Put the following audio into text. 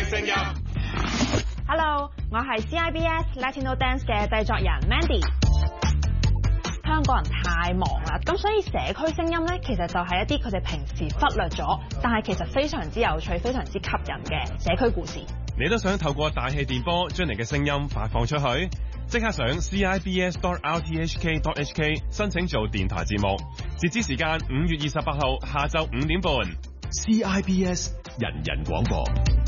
聲音。 Hello， 我係 CIBS Latino Dance 嘅製作人 Mandy。香港人太忙啦，咁所以社區聲音咧，其實就係一啲佢哋平時忽略咗，但係其實非常之有趣、非常之吸引嘅社區故事。 你都想透過大氣電波將你嘅聲音發放出去？即刻上 CIBS.RTHK.HK 申請做電台節目，截止時間5月28號下晝5點半。 CIBS 人人廣播。